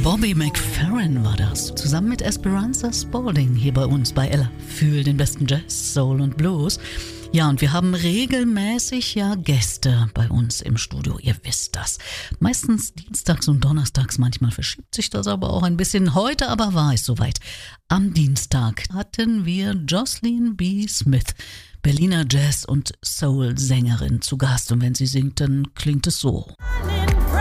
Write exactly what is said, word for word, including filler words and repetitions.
Bobby McFerrin war das, zusammen mit Esperanza Spalding hier bei uns bei Ella für den besten Jazz, Soul und Blues. Ja, und wir haben regelmäßig ja Gäste bei uns im Studio, ihr wisst das. Meistens dienstags und donnerstags, manchmal verschiebt sich das aber auch ein bisschen. Heute aber war es soweit. Am Dienstag hatten wir Jocelyn B. Smith, Berliner Jazz- und Soul-Sängerin, zu Gast. Und wenn sie singt, dann klingt es so.